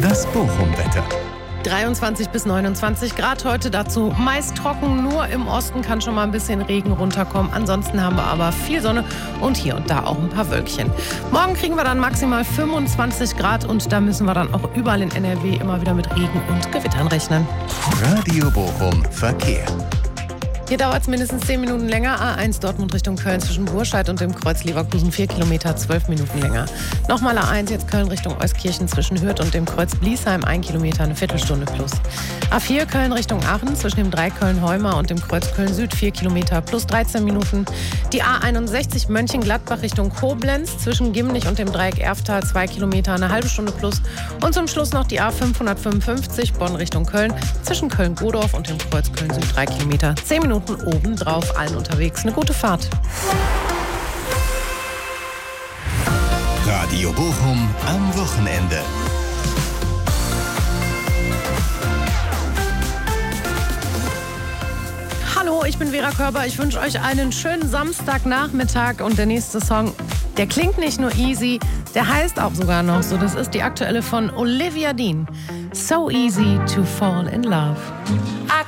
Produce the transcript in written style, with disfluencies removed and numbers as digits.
Das Bochum-Wetter. 23 bis 29 Grad heute, dazu meist trocken, nur im Osten kann schon mal ein bisschen Regen runterkommen. Ansonsten haben wir aber viel Sonne und hier und da auch ein paar Wölkchen. Morgen kriegen wir dann maximal 25 Grad und da müssen wir dann auch überall in NRW immer wieder mit Regen und Gewittern rechnen. Radio Bochum Verkehr. Hier dauert es mindestens 10 Minuten länger. A1 Dortmund Richtung Köln zwischen Burscheid und dem Kreuz Leverkusen 4 Kilometer, 12 Minuten länger. Nochmal A1 jetzt Köln Richtung Euskirchen zwischen Hürth und dem Kreuz Bliesheim 1 Kilometer, eine Viertelstunde plus. A4 Köln Richtung Aachen zwischen dem Dreiköln-Heumer und dem Kreuz Köln Süd 4 Kilometer plus 13 Minuten. Die A61 Mönchengladbach Richtung Koblenz zwischen Gimnich und dem Dreieck Erftal 2 Kilometer, eine halbe Stunde plus. Und zum Schluss noch die A555 Bonn Richtung Köln zwischen Köln-Godorf und dem Kreuz Köln Süd 3 Kilometer, 10 Minuten obendrauf, allen unterwegs. Eine gute Fahrt. Radio Bochum am Wochenende. Hallo, ich bin Vera Körber. Ich wünsche euch einen schönen Samstagnachmittag. Und der nächste Song, der klingt nicht nur easy, der heißt auch sogar noch so. Das ist die aktuelle von Olivia Dean. So easy to fall in love.